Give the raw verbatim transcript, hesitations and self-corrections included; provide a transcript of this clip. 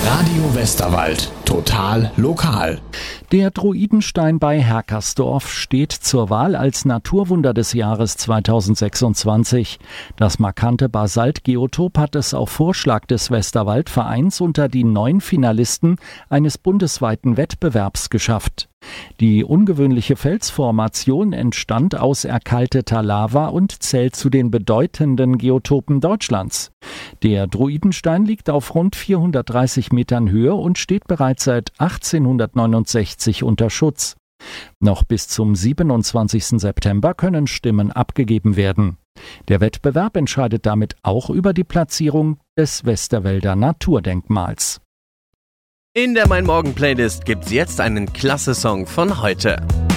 Radio Westerwald. Total lokal. Der Druidenstein bei Herkersdorf steht zur Wahl als Naturwunder des Jahres zweitausendsechsundzwanzig. Das markante Basaltgeotop hat es auf Vorschlag des Westerwaldvereins unter die neun Finalisten eines bundesweiten Wettbewerbs geschafft. Die ungewöhnliche Felsformation entstand aus erkalteter Lava und zählt zu den bedeutenden Geotopen Deutschlands. Der Druidenstein liegt auf rund vierhundertdreißig Metern Höhe und steht bereits seit achtzehnhundertneunundsechzig unter Schutz. Noch bis zum siebenundzwanzigsten September können Stimmen abgegeben werden. Der Wettbewerb entscheidet damit auch über die Platzierung des Westerwälder Naturdenkmals. In der Mein Morgen Playlist gibt's jetzt einen klasse Song von heute.